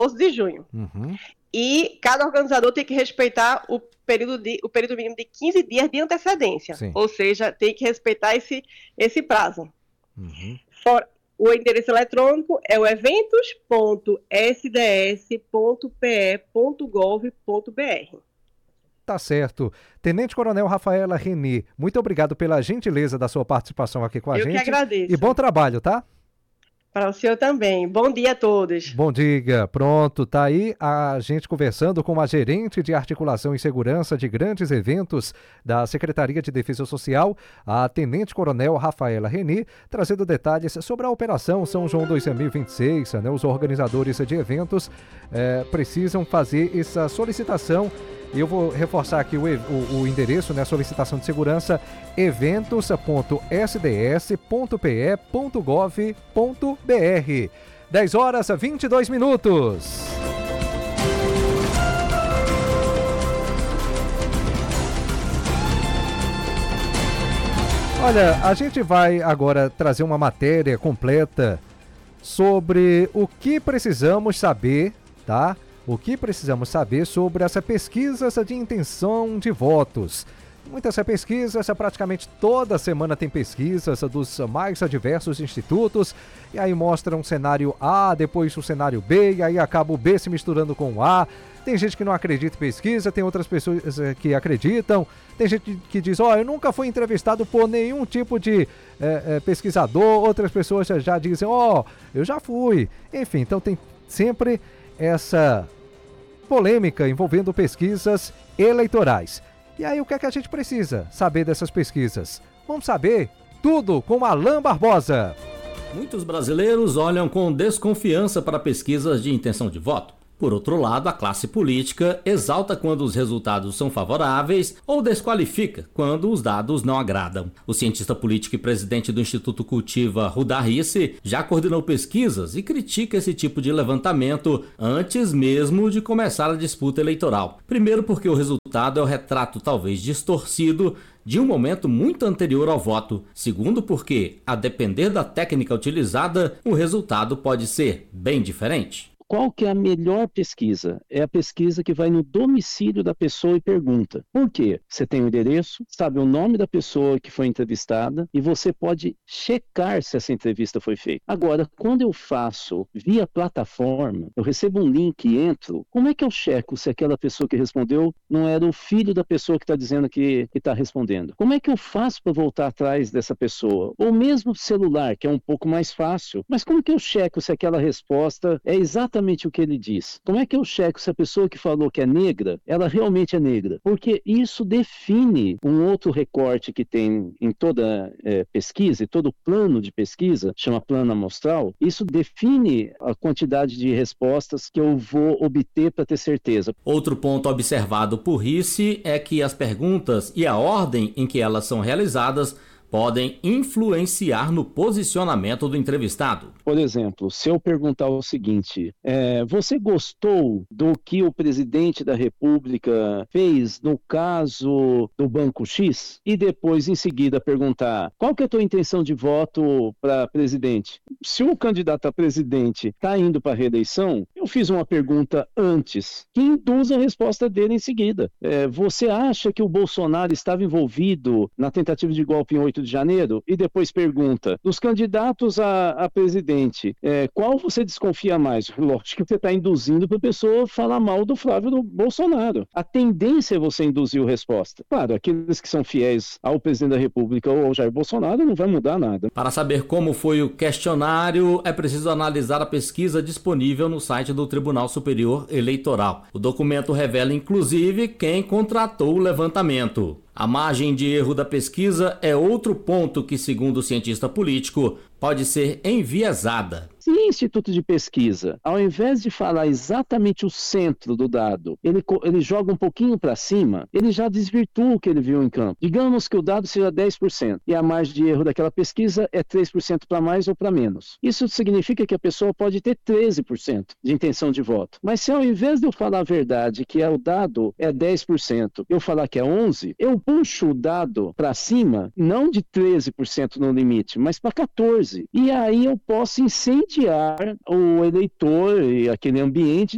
14 de junho. Uhum. E cada organizador tem que respeitar o período mínimo de 15 dias de antecedência. Sim. Ou seja, tem que respeitar esse prazo. Uhum. O endereço eletrônico é o eventos.sds.pe.gov.br. Tá certo. Tenente Coronel Rafaela Reni, muito obrigado pela gentileza da sua participação aqui com a Eu gente. que agradeço. E bom trabalho, tá? Para o senhor também. Bom dia a todos. Bom dia. Pronto, tá aí a gente conversando com a gerente de articulação e segurança de grandes eventos da Secretaria de Defesa Social, a Tenente Coronel Rafaela Reni, trazendo detalhes sobre a Operação São João 2026. Né? Os organizadores de eventos precisam fazer essa solicitação. Eu vou reforçar aqui o endereço, né? Solicitação de segurança, eventos.sds.pe.gov.br. 10 horas e 22 minutos. Olha, a gente vai agora trazer uma matéria completa sobre o que precisamos saber, tá? O que precisamos saber sobre essa pesquisa de intenção de votos. Muitas pesquisas, praticamente toda semana tem pesquisas dos mais diversos institutos, e aí mostra um cenário A, depois o cenário B, e aí acaba o B se misturando com o A. Tem gente que não acredita em pesquisa, tem outras pessoas que acreditam, tem gente que diz, eu nunca fui entrevistado por nenhum tipo de pesquisador, outras pessoas já dizem, eu já fui. Enfim, então tem sempre essa polêmica envolvendo pesquisas eleitorais. E aí, o que é que a gente precisa saber dessas pesquisas? Vamos saber tudo com Alain Barbosa. Muitos brasileiros olham com desconfiança para pesquisas de intenção de voto. Por outro lado, a classe política exalta quando os resultados são favoráveis ou desqualifica quando os dados não agradam. O cientista político e presidente do Instituto Cultiva, Rudá Rissi, já coordenou pesquisas e critica esse tipo de levantamento antes mesmo de começar a disputa eleitoral. Primeiro porque o resultado é o retrato talvez distorcido de um momento muito anterior ao voto. Segundo porque, a depender da técnica utilizada, o resultado pode ser bem diferente. Qual que é a melhor pesquisa? É a pesquisa que vai no domicílio da pessoa e pergunta. Por quê? Você tem o endereço, sabe o nome da pessoa que foi entrevistada e você pode checar se essa entrevista foi feita. Agora, quando eu faço via plataforma, eu recebo um link e entro, como é que eu checo se aquela pessoa que respondeu não era o filho da pessoa que está dizendo que está respondendo? Como é que eu faço para voltar atrás dessa pessoa? Ou mesmo celular, que é um pouco mais fácil. Mas como que eu checo se aquela resposta é exatamente o que ele diz? Como é que eu checo se a pessoa que falou que é negra, ela realmente é negra? Porque isso define um outro recorte que tem em toda pesquisa, e todo plano de pesquisa, chama plano amostral, isso define a quantidade de respostas que eu vou obter para ter certeza. Outro ponto observado por Rissi é que as perguntas e a ordem em que elas são realizadas podem influenciar no posicionamento do entrevistado. Por exemplo, se eu perguntar o seguinte, você gostou do que o presidente da República fez no caso do Banco X? E depois, em seguida, perguntar, qual que é a tua intenção de voto para presidente? Se o candidato a presidente está indo para a reeleição, eu fiz uma pergunta antes, que induz a resposta dele em seguida. Você acha que o Bolsonaro estava envolvido na tentativa de golpe em 8 de janeiro? E depois pergunta, dos candidatos a presidente, qual você desconfia mais? Lógico que você está induzindo para a pessoa falar mal do Flávio Bolsonaro. A tendência é você induzir a resposta. Claro, aqueles que são fiéis ao presidente da República ou ao Jair Bolsonaro não vai mudar nada. Para saber como foi o questionário, é preciso analisar a pesquisa disponível no site do Tribunal Superior Eleitoral. O documento revela, inclusive, quem contratou o levantamento. A margem de erro da pesquisa é outro ponto que, segundo o cientista político, pode ser enviesada. Se o instituto de pesquisa, ao invés de falar exatamente o centro do dado, ele joga um pouquinho para cima, ele já desvirtua o que ele viu em campo. Digamos que o dado seja 10% e a margem de erro daquela pesquisa é 3% para mais ou para menos. Isso significa que a pessoa pode ter 13% de intenção de voto. Mas se ao invés de eu falar a verdade, que o dado é 10%, eu falar que é 11%, eu puxo o dado para cima, não de 13% no limite, mas para 14%. E aí eu posso incendiar o eleitor e aquele ambiente